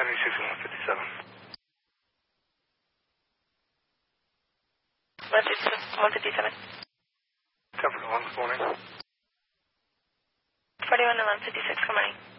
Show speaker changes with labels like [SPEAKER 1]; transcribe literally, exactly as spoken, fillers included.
[SPEAKER 1] seventy-six and one fifty-seven.
[SPEAKER 2] one fifty-seven.
[SPEAKER 1] ten for one this morning.
[SPEAKER 2] forty-one and one fifty-six, good morning.